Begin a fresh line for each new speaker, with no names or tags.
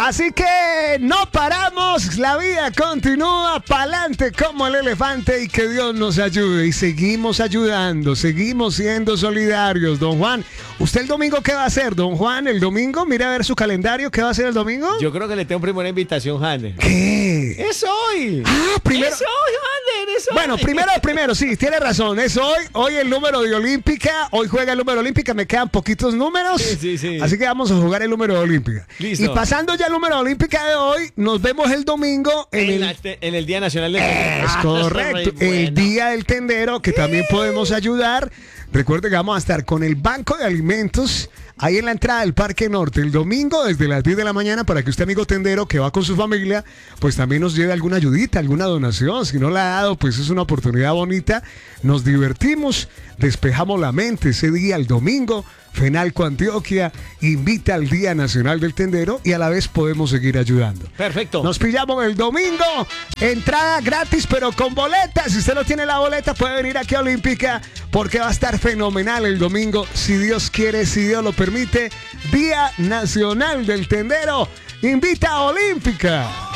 Así que no paramos, la vida continúa pa'lante como el elefante y que Dios nos ayude. Y seguimos ayudando, seguimos siendo solidarios. Don Juan, ¿usted el domingo qué va a hacer, don Juan? El domingo, mira a ver su calendario, ¿qué va a hacer el domingo?
Yo creo que le tengo primera invitación, Hanner.
¿Qué?
¡Es hoy!
Ah, primero.
¡Es hoy, Hanner! ¡Es hoy!
Bueno, primero, sí, tiene razón. Es hoy el número de Olímpica. Hoy juega el número de Olímpica. Me quedan poquitos números.
Sí.
Así que vamos a jugar el número de Olímpica.
Listo.
Y pasando ya al número de Olímpica de hoy, nos vemos el domingo en
el Día Nacional del Tendero.
Es correcto. El Día del Tendero, que también podemos ayudar. Recuerde que vamos a estar con el Banco de Alimentos ahí en la entrada del Parque Norte el domingo desde las 10 de la mañana para que usted, amigo tendero, que va con su familia, pues también nos lleve alguna ayudita, alguna donación. Si no la ha dado, pues es una oportunidad bonita. Nos divertimos, despejamos la mente ese día, el domingo. Fenalco Antioquia invita al Día Nacional del Tendero y a la vez podemos seguir ayudando.
Perfecto.
Nos pillamos el domingo. Entrada gratis, pero con boleta. Si usted no tiene la boleta, puede venir aquí a Olímpica porque va a estar fenomenal el domingo. Si Dios quiere, si Dios lo permite. Día Nacional del Tendero. Invita a Olímpica.